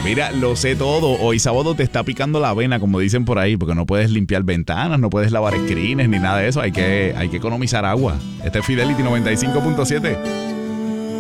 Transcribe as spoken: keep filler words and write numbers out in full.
Mira, lo sé todo. Hoy sábado te está picando la vena, como dicen por ahí, porque no puedes limpiar ventanas, no puedes lavar screens ni nada de eso. Hay que, hay que economizar agua. Este es Fidelity noventa y cinco punto siete.